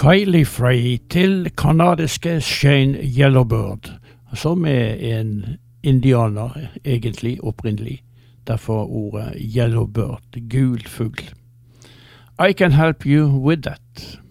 Kylie Frey til kanadiske Shane Yellowbird, som en indianer egentlig opprinnelig, derfor ordet Yellowbird, gul fugl. I can help you with that.